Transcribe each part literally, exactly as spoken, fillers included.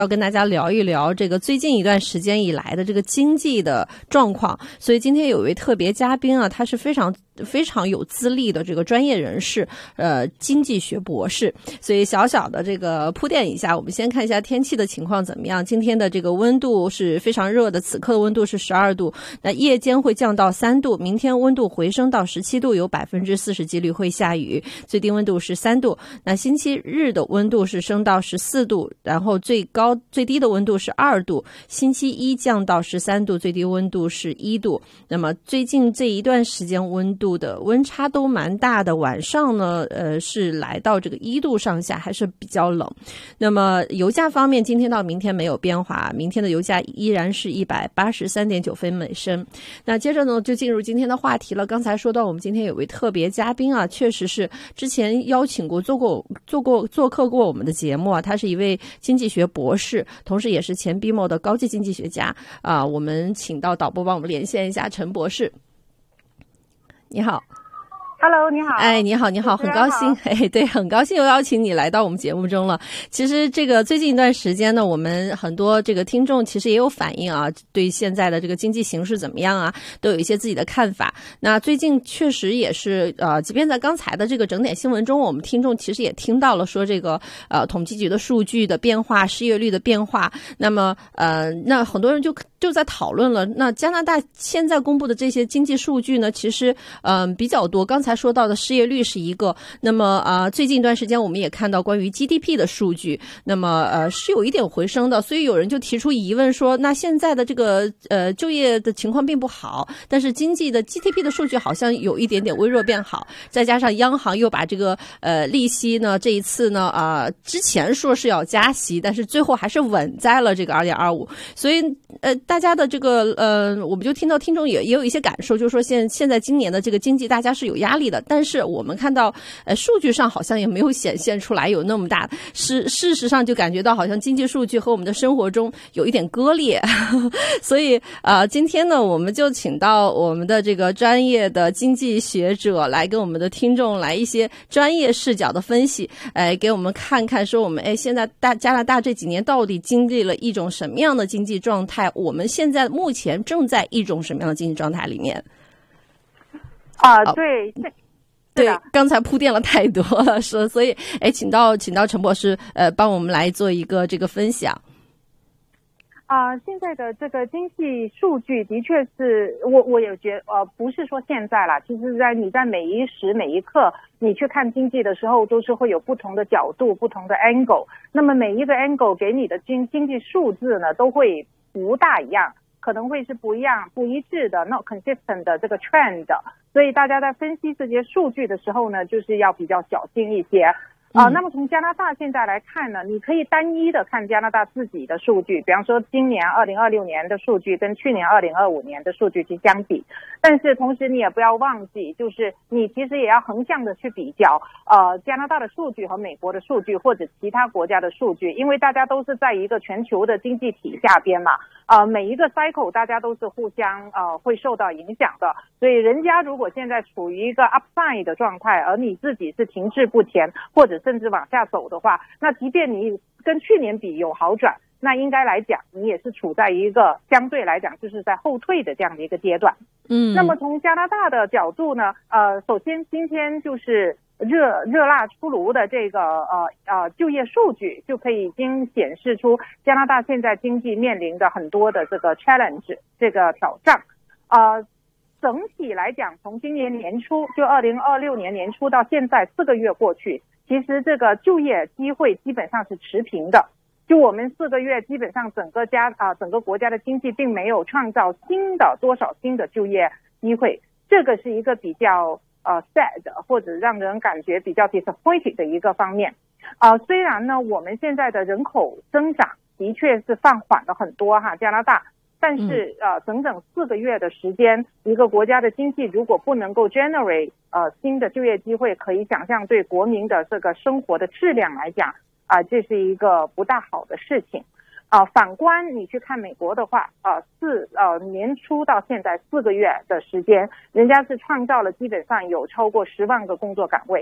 要跟大家聊一聊这个最近一段时间以来的这个经济的状况，所以今天有一位特别嘉宾啊，他是非常非常有资历的这个专业人士，呃，经济学博士。所以小小的这个铺垫一下，我们先看一下天气的情况怎么样。今天的这个温度是非常热的，此刻的温度是十二度，那夜间会降到三度，明天温度回升到十七度，有百分之四十几率会下雨，最低温度是三度。那星期日的温度是升到十四度，然后最高最低的温度是二度，星期一降到十三度，最低温度是一度。那么最近这一段时间温度的温差都蛮大的，晚上呢呃是来到这个一度上下，还是比较冷。那么油价方面，今天到明天没有变化，明天的油价依然是一百八十三点九分每升。那接着呢就进入今天的话题了。刚才说到我们今天有位特别嘉宾啊，确实是之前邀请过做过做过做客过我们的节目啊，他是一位经济学博士，同时也是前 B M O 的高级经济学家啊。我们请到导播帮我们连线一下陈博士。你好。 Hello， 你好。 哎，你好，你好，很高兴，哎，对，很高兴又邀请你来到我们节目中了。其实这个最近一段时间呢，我们很多这个听众其实也有反映啊，对现在的这个经济形势怎么样啊，都有一些自己的看法。那最近确实也是呃，即便在刚才的这个整点新闻中，我们听众其实也听到了说这个呃统计局的数据的变化，失业率的变化。那么呃，那很多人就就在讨论了，那加拿大现在公布的这些经济数据呢，其实嗯、呃、比较多。刚才说到的失业率是一个，那么啊、呃，最近一段时间我们也看到关于 G D P 的数据，那么呃是有一点回升的，所以有人就提出疑问说，那现在的这个呃就业的情况并不好，但是经济的 G D P 的数据好像有一点点微弱变好，再加上央行又把这个呃利息呢这一次呢啊、呃、之前说是要加息，但是最后还是稳在了这个 二点二五， 所以呃大家的这个呃我们就听到听众也也有一些感受，就是说现现在今年的这个经济大家是有压力的，但是我们看到呃数据上好像也没有显现出来有那么大，事事实上就感觉到好像经济数据和我们的生活中有一点割裂所以呃今天呢我们就请到我们的这个专业的经济学者来跟我们的听众来一些专业视角的分析，哎给我们看看说我们哎现在大加拿大这几年到底经历了一种什么样的经济状态，我们现在目前正在一种什么样的经济状态里面啊、呃、对对，刚才铺垫了太多了，说所以，哎，请到请到陈博士，呃，帮我们来做一个这个分享。 啊、呃，现在的这个经济数据的确是我我也觉呃不是说现在啦，其实在你在每一时每一刻你去看经济的时候，都是会有不同的角度、不同的 angle。那么每一个 angle 给你的经经济数字呢，都会不大一样。可能会是不一样、不一致的 not consistent 的这个 trend， 所以大家在分析这些数据的时候呢，就是要比较小心一些。啊、呃，那么从加拿大现在来看呢，你可以单一的看加拿大自己的数据，比方说今年二零二六年的数据跟去年二零二五年的数据去相比，但是同时你也不要忘记，就是你其实也要横向的去比较，呃，加拿大的数据和美国的数据或者其他国家的数据，因为大家都是在一个全球的经济体下边嘛，呃，每一个 cycle 大家都是互相呃会受到影响的，所以人家如果现在处于一个 upside 的状态，而你自己是停滞不前或者甚至往下走的话，那即便你跟去年比有好转，那应该来讲你也是处在一个相对来讲就是在后退的这样的一个阶段。嗯，那么从加拿大的角度呢，呃，首先今天就是热热辣出炉的这个呃呃就业数据就可以已经显示出加拿大现在经济面临的很多的这个 challenge 这个挑战。呃整体来讲，从今年年初就二零二六年年初到现在四个月过去，其实这个就业机会基本上是持平的。就我们四个月基本上整个家啊、呃、整个国家的经济并没有创造新的多少新的就业机会，这个是一个比较呃 sad 或者让人感觉比较 disappointed 的一个方面。呃虽然呢我们现在的人口增长的确是放缓了很多哈，加拿大。但是呃，整整四个月的时间，一个国家的经济如果不能够 generate 呃新的就业机会，可以想象对国民的这个生活的质量来讲啊、呃，这是一个不大好的事情。啊、呃，反观你去看美国的话，呃，四呃年初到现在四个月的时间，人家是创造了基本上有超过十万个工作岗位。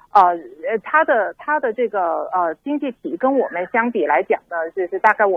呃呃，它的它的这个呃经济体跟我们相比来讲呢，就是大概我